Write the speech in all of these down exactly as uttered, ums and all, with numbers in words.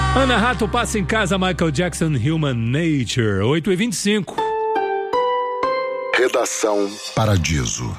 Ana Rato passa em casa, Michael Jackson, Human Nature, oito e vinte e cinco. Redação Paradiso.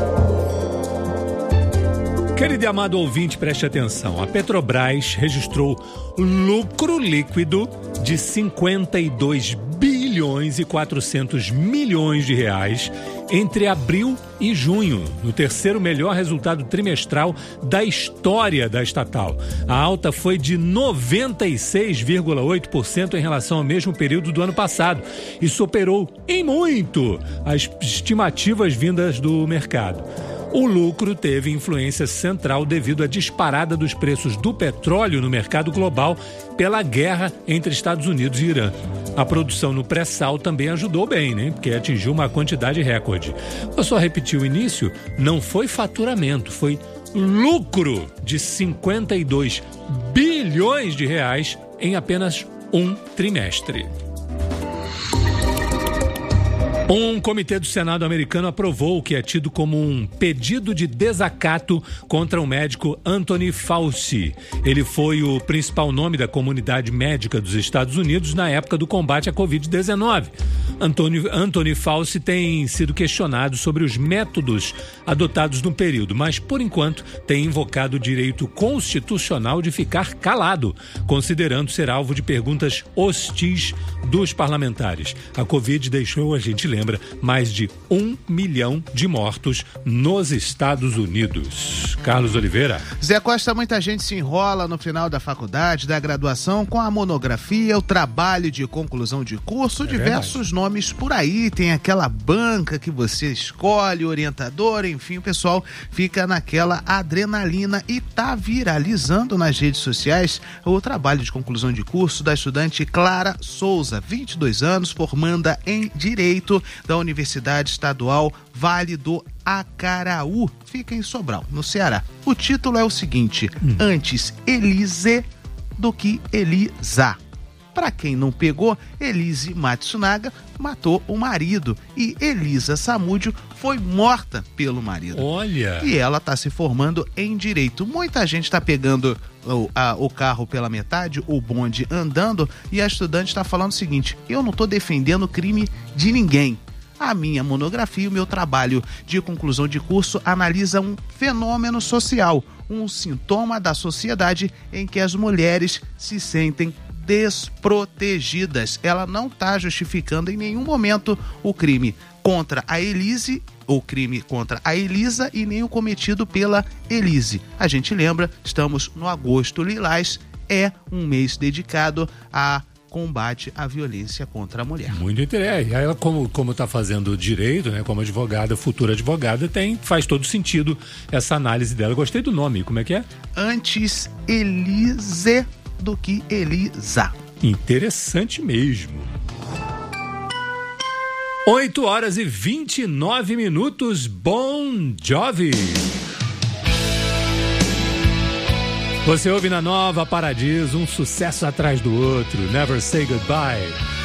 Querido e amado ouvinte, preste atenção. A Petrobras registrou lucro líquido de cinquenta e dois bilhões e quatrocentos milhões de reais entre abril e junho, no terceiro melhor resultado trimestral da história da estatal. A alta foi de noventa e seis vírgula oito por cento em relação ao mesmo período do ano passado e superou em muito as estimativas vindas do mercado. O lucro teve influência central devido à disparada dos preços do petróleo no mercado global pela guerra entre Estados Unidos e Irã. A produção no pré-sal também ajudou bem, né? Porque atingiu uma quantidade recorde. Vou só repetir o início, não foi faturamento, foi lucro de cinquenta e dois bilhões de reais em apenas um trimestre. Um comitê do Senado americano aprovou o que é tido como um pedido de desacato contra o médico Anthony Fauci. Ele foi o principal nome da comunidade médica dos Estados Unidos na época do combate à covid dezenove. Anthony, Anthony Fauci tem sido questionado sobre os métodos adotados no período, mas, por enquanto, tem invocado o direito constitucional de ficar calado, considerando ser alvo de perguntas hostis dos parlamentares. A Covid deixou, a gente lembra, mais de um milhão de mortos nos Estados Unidos. Carlos Oliveira. Zé Costa, muita gente se enrola no final da faculdade, da graduação, com a monografia, o trabalho de conclusão de curso, é diversos verdade. Nomes por aí, tem aquela banca que você escolhe, orientador, enfim, o pessoal fica naquela adrenalina e tá viralizando nas redes sociais o trabalho de conclusão de curso da estudante Clara Souza, vinte e dois anos, formanda em Direito da Universidade Estadual Vale do Acaraú, fica em Sobral, no Ceará. O título é o seguinte: hum. Antes Elise do que Elisa. Para quem não pegou, Elise Matsunaga matou o marido e Elisa Samúdio foi morta pelo marido. Olha! E ela está se formando em Direito. Muita gente está pegando o, a, o carro pela metade, o bonde andando, e a estudante está falando o seguinte: eu não estou defendendo o crime de ninguém. A minha monografia, o meu trabalho de conclusão de curso analisa um fenômeno social, um sintoma da sociedade em que as mulheres se sentem desprotegidas. Ela não está justificando em nenhum momento o crime contra a Elise, o crime contra a Elisa e nem o cometido pela Elise. A gente lembra, estamos no Agosto Lilás, é um mês dedicado a combate à violência contra a mulher. Muito interessante. E ela, como como está fazendo direito, né, como advogada, futura advogada, tem, faz todo sentido essa análise dela. Gostei do nome, como é que é? Antes Elise do que Elisa. Interessante mesmo. oito horas e vinte e nove minutos, Bon Jovi. Você ouve na Nova Paradiso um sucesso atrás do outro, Never Say Goodbye.